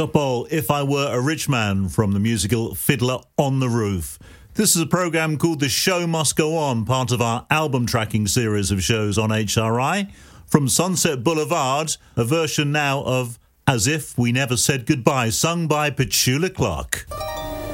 Topol, If I Were a Rich Man, from the musical Fiddler on the Roof. This is a programme called The Show Must Go On, part of our album tracking series of shows on HRI. From Sunset Boulevard, a version now of As If We Never Said Goodbye, sung by Petula Clark.